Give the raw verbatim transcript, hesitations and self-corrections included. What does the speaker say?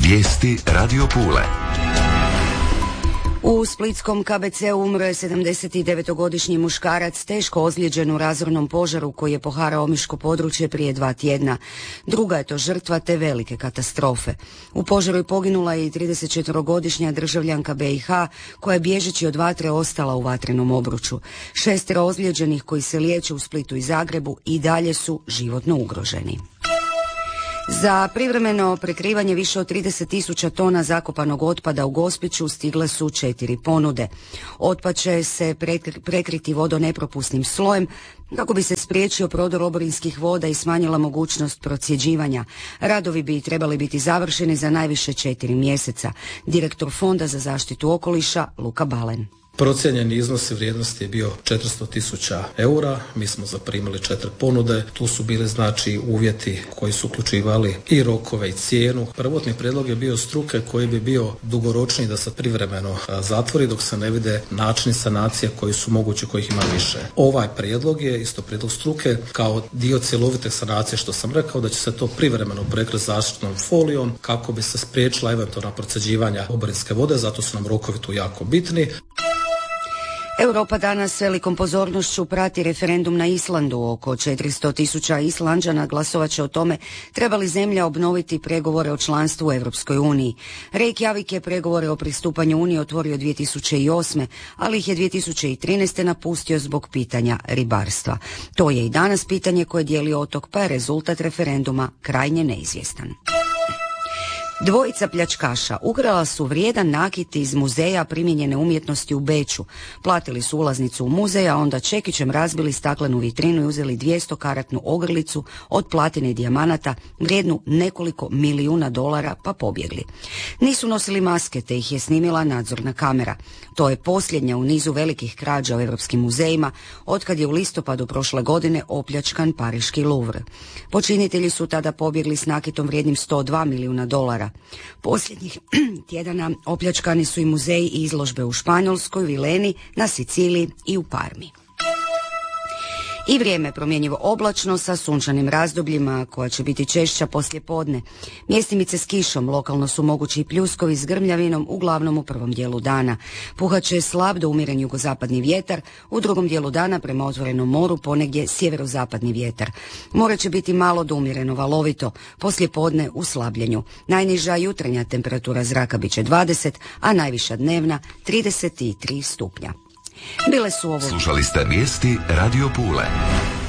Vijesti Radio Pule. U splitskom K B C-u umro je sedamdesetdevetogodišnji muškarac teško ozlijeđen u razornom požaru koji je poharao omiško područje prije dva tjedna. Druga je to žrtva te velike katastrofe. U požaru je poginula i tridesetčetverogodišnja državljanka B i H koja je bježeći od vatre ostala u vatrenom obruču. Šestero ozlijeđenih koji se liječe u Splitu i Zagrebu i dalje su životno ugroženi. Za privremeno prekrivanje više od trideset tisuća tona zakopanog otpada u Gospiću stigle su četiri ponude. Otpad će se prekriti vodonepropusnim slojem kako bi se spriječio prodor oborinskih voda i smanjila mogućnost procjeđivanja. Radovi bi trebali biti završeni za najviše četiri mjeseca. Direktor Fonda za zaštitu okoliša Luka Balen. Procijenjeni iznos vrijednosti je bio četiristo tisuća eura, mi smo zaprimili četiri ponude, tu su bili znači uvjeti koji su uključivali i rokove i cijenu. Prvotni prijedlog je bio struke koji bi bio dugoročniji da se privremeno zatvori dok se ne vide načini sanacije koji su mogući, kojih ima više. Ovaj prijedlog je isto prijedlog struke kao dio cjelovite sanacije, što sam rekao da će se to privremeno prekriti zaštitnom folijom kako bi se spriječila eventualna procjeđivanja oborinske vode, zato su nam rokovi tu jako bitni. Europa danas s velikom pozornošću prati referendum na Islandu. Oko četiristo tisuća Islanđana glasovat će o tome treba li zemlja obnoviti pregovore o članstvu u Europskoj uniji. Reykjavik je pregovore o pristupanju Uniji otvorio dvije tisuće osme, ali ih je dvije tisuće trinaeste napustio zbog pitanja ribarstva. To je i danas pitanje koje dijeli otok, pa je rezultat referenduma krajnje neizvjestan. Dvojica pljačkaša ukrala su vrijedan nakit iz muzeja primijenjene umjetnosti u Beču. Platili su ulaznicu u muzej, a onda čekićem razbili staklenu vitrinu i uzeli dvjesto karatnu ogrlicu od platine i dijamanata vrijednu nekoliko milijuna dolara pa pobjegli. Nisu nosili maske te ih je snimila nadzorna kamera. To je posljednja u nizu velikih krađa u europskim muzejima otkad je u listopadu prošle godine opljačkan pariški Louvre. Počinitelji su tada pobjegli s nakitom vrijednim sto dva milijuna dolara. Posljednjih tjedana opljačkani su i muzeji i izložbe u Španjolskoj, Vileni, na Siciliji i u Parmi. I vrijeme promjenjivo oblačno sa sunčanim razdobljima koja će biti češća poslije podne. Mjestimice s kišom, lokalno su mogući i pljuskovi s grmljavinom, uglavnom u prvom dijelu dana. Puhat će slab do umjeren jugozapadni vjetar, u drugom dijelu dana prema otvorenom moru ponegdje sjeverozapadni vjetar. More će biti malo do umjereno valovito, poslije podne u slabljenju. Najniža jutarnja temperatura zraka bit će dvadeset, a najviša dnevna trideset tri stupnja. Bile su ovo... Slušali ste vijesti Radio Pule.